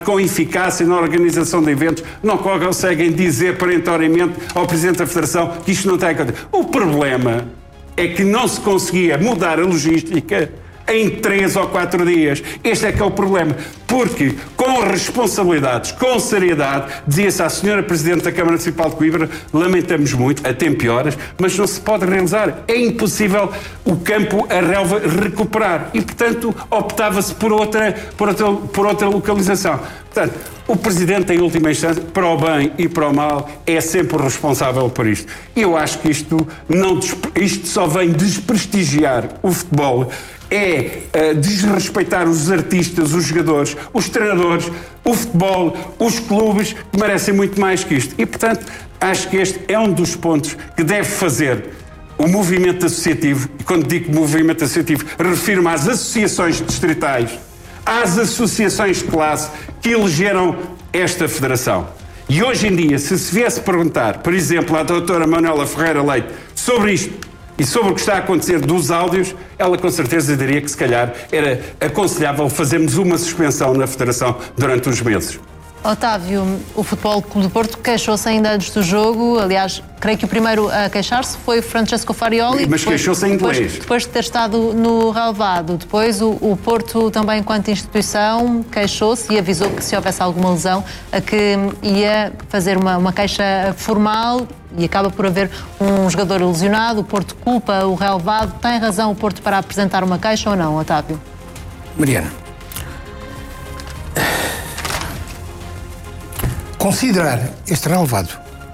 com eficácia na organização de eventos, não conseguem dizer perentoriamente ao Presidente da Federação que isto não está em conta. O problema é que não se conseguia mudar a logística em 3 ou 4 dias. Este é que é o problema. Porque, com responsabilidades, com seriedade, dizia-se à Senhora Presidente da Câmara Municipal de Coimbra, lamentamos muito, a tempo e horas, mas não se pode realizar. É impossível o campo, a relva, recuperar. E, portanto, optava-se por outra localização. Portanto, o Presidente, em última instância, para o bem e para o mal, é sempre o responsável por isto. E eu acho que isto só vem desprestigiar o futebol, desrespeitar os artistas, os jogadores, os treinadores, o futebol, os clubes, que merecem muito mais que isto. E, portanto, acho que este é um dos pontos que deve fazer o movimento associativo, e quando digo movimento associativo, refiro-me às associações distritais, às associações de classe que elegeram esta federação. E hoje em dia, se viesse perguntar, por exemplo, à doutora Manuela Ferreira Leite sobre isto e sobre o que está a acontecer dos áudios, ela com certeza diria que se calhar era aconselhável fazermos uma suspensão na federação durante uns meses. Otávio, o Futebol Clube do Porto queixou-se ainda antes do jogo. Aliás, creio que o primeiro a queixar-se foi o Francesco Farioli. Mas queixou-se em inglês. Depois de ter estado no relvado. Depois o Porto também, enquanto instituição, queixou-se e avisou que se houvesse alguma lesão, a que ia fazer uma queixa formal, e acaba por haver um jogador lesionado. O Porto culpa o relvado. Tem razão o Porto para apresentar uma queixa ou não, Otávio? Mariana, considerar este relvado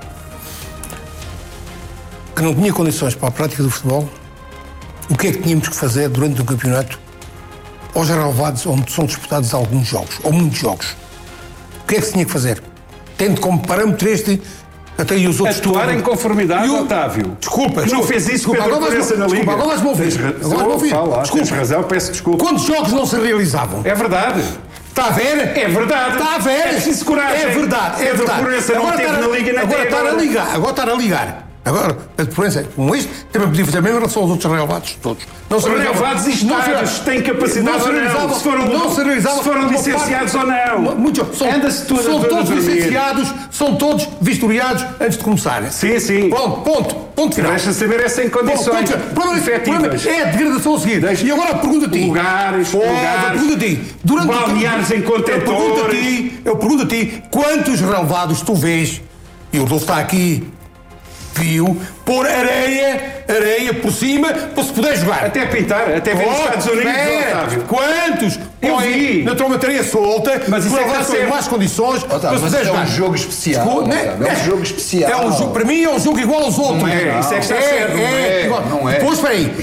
que não tinha condições para a prática do futebol, o que é que tínhamos que fazer durante o campeonato aos relevados onde são disputados alguns jogos, ou muitos jogos? O que é que se tinha que fazer? Tendo como parâmetro este, até e os outros... Atuar em conformidade, Otávio. Desculpa. Não fez isso Pedro Proença na Liga. Agora vais-me ouvir. Tens razão, peço desculpa. Quantos jogos não se realizavam? É verdade. Está a ver? É verdade. Está a ver? É preciso coragem. É verdade. É verdade. Proença não teve na Liga nem agora estar a ligar. Agora estar a ligar. Agora, Pedro Proença, como isto, também podia fazer mesmo em relação aos outros relevados todos. Os relevados e estádios têm capacidade ou não, se foram licenciados ou não. São todos licenciados, são todos vistoriados antes de começarem. Sim, sim. Ponto final. Deixa saber essa em condições efetivas. É a degradação a seguir. E agora pergunto-te. Lugares. Balneares em contentores. Eu pergunto a ti, quantos relevados tu vês, e o Rodolfo está aqui, viu, pôr areia por cima para se poder jogar. Até pintar, até ver os Estados Unidos, Otávio. Quantos? Eu vi. Naturalmente areia solta, mas isso para ser em más condições, para se poder jogar. É um jogo especial. É um jogo especial. Para mim é um jogo igual aos outros. Não é, isso é que está certo. Não é. Depois, espera aí,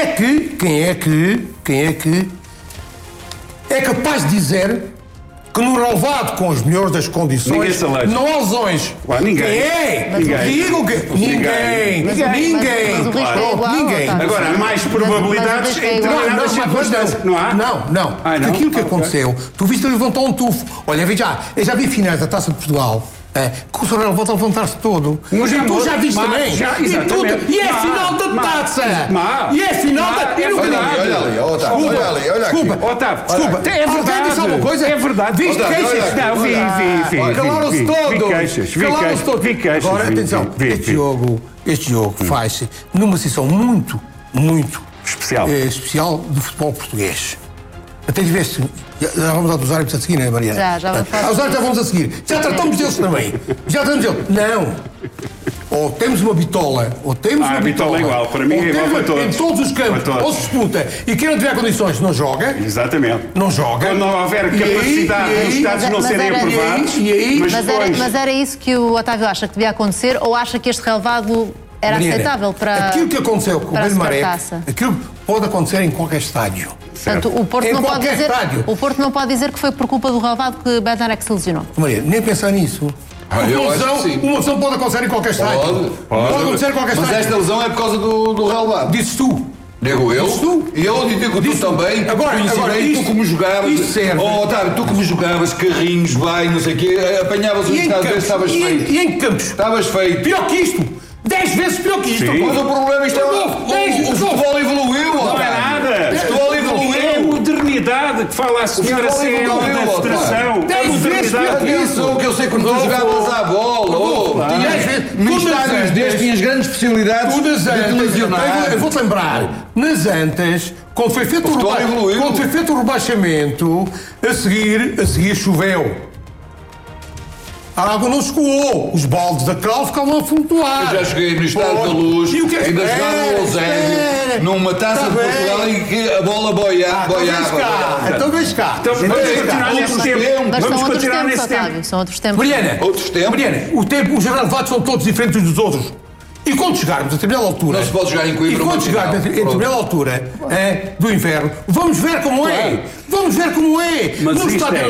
quem é capaz de dizer que no relevado com as melhores das condições não há lesões? Ninguém. Digo que ninguém. Agora, há mais probabilidades em determinadas circunstâncias. Não há? Não. Aquilo que aconteceu, tu viste levantar um tufo. Olha, eu já vi finais da Taça de Portugal, com o seu relevado a levantar-se todo. Tu já viste também. E é final da Taça. E é final da... Olha ali, olha aqui. Desculpa. É verdade. Disse alguma coisa? É verdade. Viste queixas? Não, vi. Calaram-se todos. Vi queixas. Agora, atenção. Este jogo faz-se numa sessão muito especial do futebol português. Até tiveste... Já vamos aos árbitros a seguir, não é, Mariana? Já vamos falar. Aos árbitros já vamos a seguir. Já tratamos deles também. Não. Ou temos uma bitola, ou temos uma bitola. É igual, para mim é igual para todos. Em todos os campos, ou se disputa. E quem não tiver condições não joga. Exatamente. Não joga. Quando não houver capacidade dos Estados não serem aprovados. Mas era isso que o Otávio acha que devia acontecer, ou acha que este relevado era aceitável para... Aquilo que aconteceu com o Beira-Maré, aquilo pode acontecer em qualquer estádio. Portanto, o Porto não pode dizer que foi por culpa do relvado que Bednarek se lesionou. Maria, nem pensar nisso. Uma lesão pode acontecer em qualquer estádio. Pode acontecer em qualquer estádio. Mas esta lesão é por causa do relvado. Dizes tu. Digo eu. E eu digo tu também. Agora tu como jogavas. Otávio, tu como jogavas, carrinhos, bem, não sei o quê, apanhavas os estados e estavas feito. E em campos? Estavas feito. Pior que isto. 10 vezes pior que isto. Mas o problema é que o futebol evoluiu. Não é nada. O futebol evoluiu. É modernidade. modernidade que fala a senhora CEO da Federação. 10 vezes pior que isso, o que eu sei quando tu jogavas à bola. Nos estádios destes tinhas grandes possibilidades de televisionar. Eu vou-te lembrar, nas Antas, quando foi feito o rebaixamento, a seguir choveu. A água não escoou. Os baldes da cal ficavam a flutuar. Eu já cheguei no Estádio da Luz, ainda jogava no Eusébio, numa taça de Portugal em que a bola boiava. Então vem cá. Vamos continuar nesse tempo. São outros tempos. Mariana, os relevados são todos diferentes uns dos outros. E quando chegarmos a determinada altura... Não se pode jogar em Coimbra. E quando chegarmos a determinada altura do inverno, vamos ver como é. Vamos ver como é. No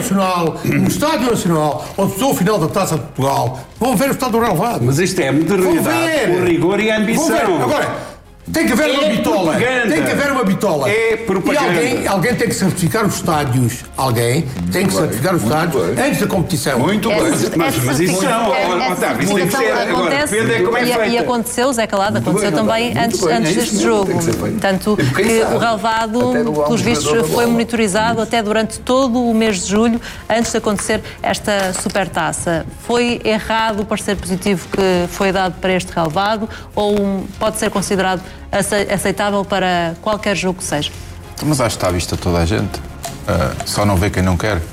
Estádio Nacional, onde sou o final da Taça de Portugal, vamos ver o estado relevado. Mas isto é a modernidade, o rigor e a ambição. Agora, tem que haver uma bitola. Tem que haver uma bitola. É propaganda. E alguém tem que certificar os estádios. Alguém tem que certificar os estádios antes da competição. Muito bem. Mas isso não. Isso tem que ser. Agora, depende de como é feita. E aconteceu, Zé Calado, aconteceu também antes deste jogo. Tanto que o relevado, pelos vistos, foi monitorizado até durante todo o mês de julho, antes de acontecer esta supertaça. Foi errado o parecer positivo que foi dado para este relevado ou pode ser considerado aceitável para qualquer jogo que seja? Mas acho que está à vista toda a gente. Só não vê quem não quer.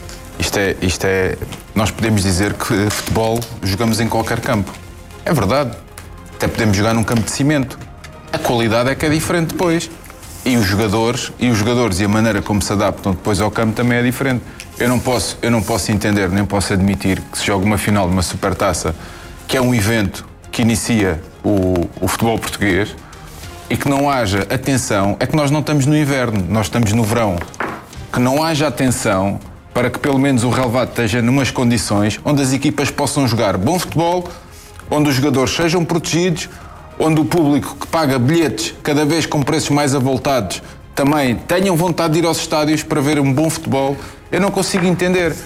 Isto é... Nós podemos dizer que futebol jogamos em qualquer campo. É verdade. Até podemos jogar num campo de cimento. A qualidade é que é diferente depois. E os jogadores e a maneira como se adaptam depois ao campo também é diferente. Eu não posso entender, nem posso admitir que se joga uma final de uma supertaça, que é um evento que inicia o futebol português, e que não haja atenção. É que nós não estamos no inverno, nós estamos no verão. Que não haja atenção para que pelo menos o relevado esteja numas condições onde as equipas possam jogar bom futebol, onde os jogadores sejam protegidos, onde o público que paga bilhetes cada vez com preços mais avultados também tenham vontade de ir aos estádios para ver um bom futebol. Eu não consigo entender.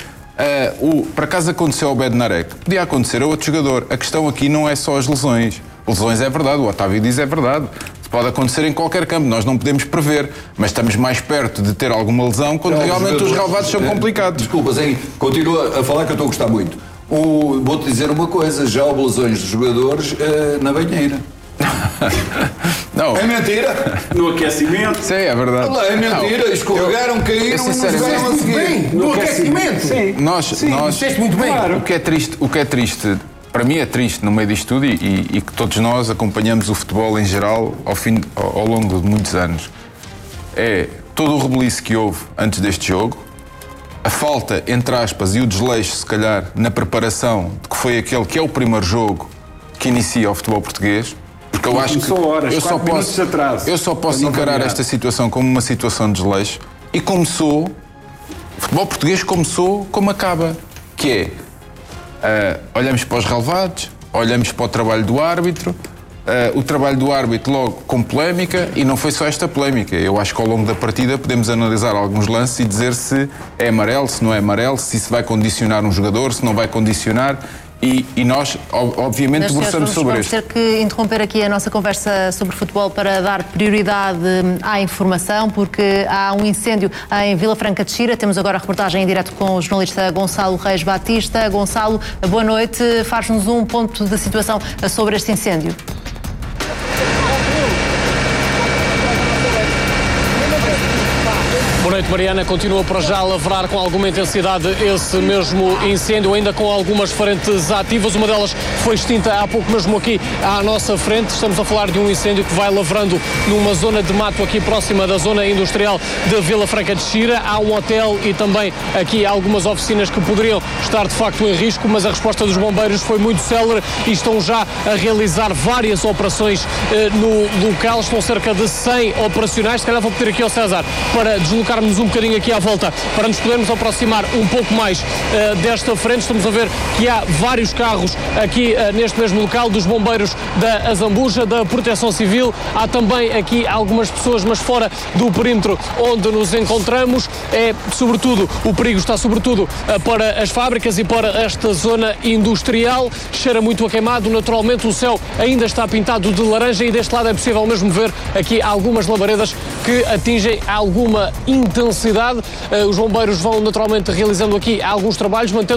Por acaso aconteceu ao Bednarek, podia acontecer a outro jogador. A questão aqui não é só as lesões. Lesões é verdade, o Otávio diz é verdade. Pode acontecer em qualquer campo, nós não podemos prever, mas estamos mais perto de ter alguma lesão quando realmente os relevados são complicados. Desculpa, Zé, continua a falar que eu estou a gostar muito. Vou-te dizer uma coisa, já houve lesões dos jogadores na banheira. Não. É mentira? No aquecimento? Sim, é verdade. É mentira, escorregaram, caíram, no aquecimento. Sim. Nós muito bem. Claro. O que é triste, para mim é triste no meio disto tudo e que todos nós acompanhamos o futebol em geral ao longo de muitos anos. É todo o rebuliço que houve antes deste jogo, a falta, entre aspas, e o desleixo, se calhar, na preparação de que foi aquele que é o primeiro jogo que inicia o futebol português. Porque eu acho que eu só posso encarar esta situação como uma situação de desleixo. E o futebol português começou como acaba, que é olhamos para os relevados, olhamos para o trabalho do árbitro, o trabalho do árbitro logo com polémica, e não foi só esta polémica. Eu acho que ao longo da partida podemos analisar alguns lances e dizer se é amarelo, se não é amarelo, se isso vai condicionar um jogador, se não vai condicionar. E nós, obviamente, debruçamos sobre isto. Vamos ter que interromper aqui a nossa conversa sobre futebol para dar prioridade à informação, porque há um incêndio em Vila Franca de Xira. Temos agora a reportagem em direto com o jornalista Gonçalo Reis Batista. Gonçalo, boa noite. Faz-nos um ponto da situação sobre este incêndio. Boa noite, Mariana. Continua para já a lavrar com alguma intensidade esse mesmo incêndio, ainda com algumas frentes ativas. Uma delas foi extinta há pouco mesmo aqui à nossa frente. Estamos a falar de um incêndio que vai lavrando numa zona de mato aqui próxima da zona industrial de Vila Franca de Xira. Há um hotel e também aqui algumas oficinas que poderiam estar de facto em risco, mas a resposta dos bombeiros foi muito célere e estão já a realizar várias operações no local. Estão cerca de 100 operacionais. Se calhar vou pedir aqui ao César para deslocarmos um bocadinho aqui à volta para nos podermos aproximar um pouco mais desta frente. Estamos a ver que há vários carros aqui neste mesmo local, dos bombeiros da Azambuja, da Proteção Civil. Há também aqui algumas pessoas, mas fora do perímetro onde nos encontramos. O perigo está sobretudo para as fábricas e para esta zona industrial. Cheira muito a queimado, naturalmente o céu ainda está pintado de laranja e deste lado é possível mesmo ver aqui algumas labaredas que atingem alguma intensidade intensidade. Os bombeiros vão naturalmente realizando aqui alguns trabalhos, mantendo